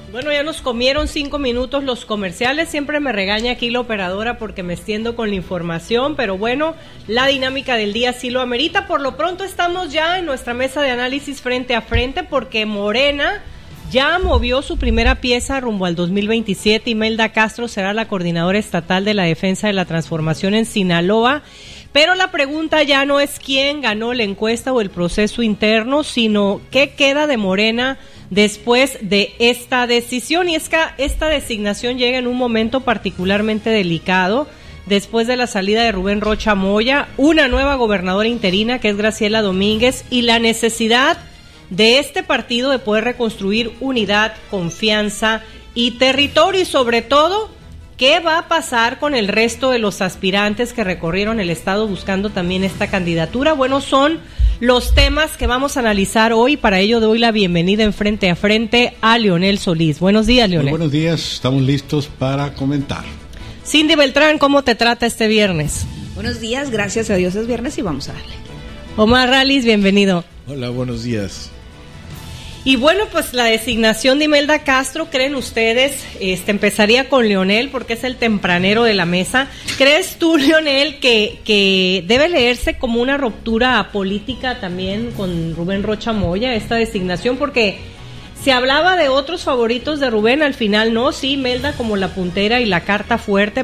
Bueno, ya nos comieron 5 minutos los comerciales. Siempre me regaña aquí la operadora porque me extiendo con la información, pero bueno, la dinámica del día sí lo amerita. Por lo pronto estamos ya en nuestra mesa de análisis frente a frente porque Morena ya movió su primera pieza rumbo al 2027. Imelda Castro será la coordinadora estatal de la defensa de la transformación en Sinaloa. Pero la pregunta ya no es quién ganó la encuesta o el proceso interno, sino qué queda de Morena después de esta decisión. Y es que esta designación llega en un momento particularmente delicado, después de la salida de Rubén Rocha Moya, una nueva gobernadora interina que es Graciela Domínguez, y la necesidad de este partido de poder reconstruir unidad, confianza y territorio, y sobre todo, ¿qué va a pasar con el resto de los aspirantes que recorrieron el estado buscando también esta candidatura? Bueno, son los temas que vamos a analizar hoy. Para ello doy la bienvenida en Frente a Frente a Leonel Solís. Buenos días, Leonel. Muy buenos días, estamos listos para comentar. Cindy Beltrán, ¿cómo te trata este viernes? Buenos días, gracias a Dios es viernes y vamos a darle. Omar Rallis, bienvenido. Hola, buenos días. Y bueno, pues la designación de Imelda Castro, ¿creen ustedes? Empezaría con Leonel porque es el tempranero de la mesa. ¿Crees tú, Leonel, que debe leerse como una ruptura política también con Rubén Rocha Moya esta designación? Porque se hablaba de otros favoritos de Rubén, al final no, sí, Imelda como la puntera y la carta fuerte,